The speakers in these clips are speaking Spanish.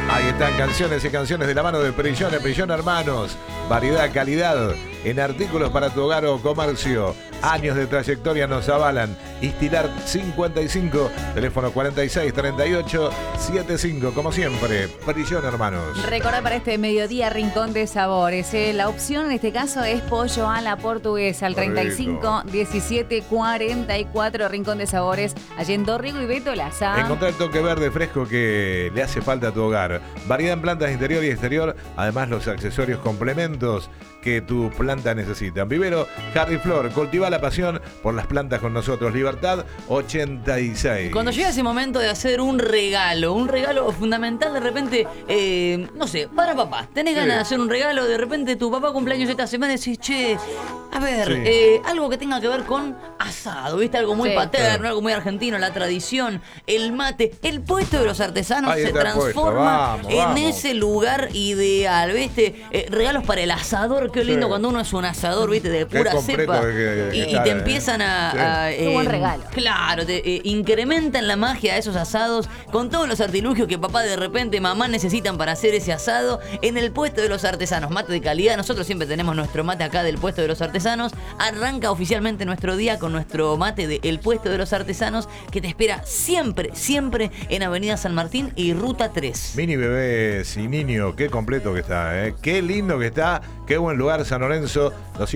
Ahí están canciones y canciones de la mano de Perillón Hermanos. Variedad, calidad en artículos para tu hogar o comercio. Años de trayectoria nos avalan. Istilar 55, teléfono 46 38 75. Como siempre, Perillón Hermanos. Recordá para este mediodía Rincón de Sabores. La opción en este caso es pollo a la portuguesa. Al 35 17 44 Rincón de Sabores. Allí en Dorrigo y Beto Laza. Encontrar el toque verde fresco que le hace falta a tu hogar. Variedad en plantas interior y exterior. Además, los accesorios complementos que tu planta necesita. Vivero Hardy Flor, cultiva la pasión por las plantas con nosotros. Libertad 86. Cuando llega ese momento de hacer un regalo fundamental, de repente, no sé, para papá, tenés ganas de hacer un regalo, de repente tu papá cumpleaños esta semana y decís, che, a ver, algo que tenga que ver con asado, ¿viste? Algo muy paterno, algo muy argentino, la tradición, el mate, el puesto de los artesanos se transforma en ese lugar ideal, ¿viste? Regalos para el asador. Qué lindo cuando uno es un asador, ¿viste? De pura cepa. Y te empiezan a qué buen regalo. Claro, te incrementan la magia de esos asados con todos los artilugios que papá de repente, mamá necesitan para hacer ese asado en el puesto de los artesanos. Mate de calidad. Nosotros siempre tenemos nuestro mate acá del puesto de los artesanos. Arranca oficialmente nuestro día con nuestro mate del puesto de los artesanos que te espera siempre, siempre en Avenida San Martín y Ruta 3. Mini bebés y niño, qué completo que está, ¿eh? Qué lindo que está. Qué buen lugar, San Lorenzo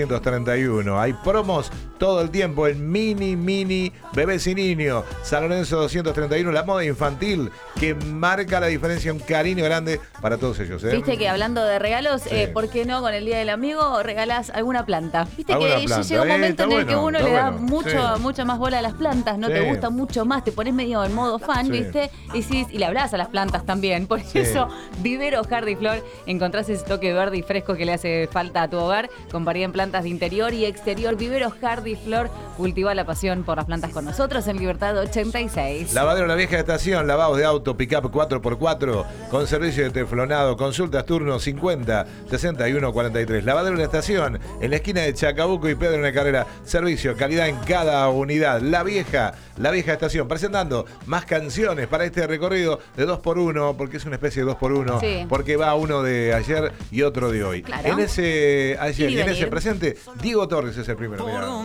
231. Hay promos todo el tiempo en mini bebés y niños. San Lorenzo 231, la moda infantil que marca la diferencia, un cariño grande para todos ellos, ¿eh? Viste que hablando de regalos, ¿por qué no con el Día del Amigo regalás alguna planta? Viste ¿Alguna que planta? llega un momento en el que uno le da bueno. mucha más bola a las plantas, no te gusta mucho más, te pones medio en modo fan, ¿viste? Y le hablas a las plantas también. Por eso, Vivero Hardy Flor, encontrás ese toque verde y fresco que le hace falta a tu hogar, con variedad en plantas de interior y exterior. Vivero Hardy Flor, cultiva la pasión por las plantas con nosotros en Libertad 86. Lavadero La Vieja Estación, lavados de auto, pick-up 4x4, con servicio de teflonado, consultas turno 50 61 43. Lavadero La Estación, en la esquina de Chacabuco y Pedro en la Carrera. Servicio, calidad en cada unidad. La Vieja Estación, presentando más canciones para este recorrido de 2x1, porque es una especie de 2x1, porque va uno de ayer y otro de hoy. Claro. En ese ayer y en ese presente, Diego Torres es el primero. Mirá.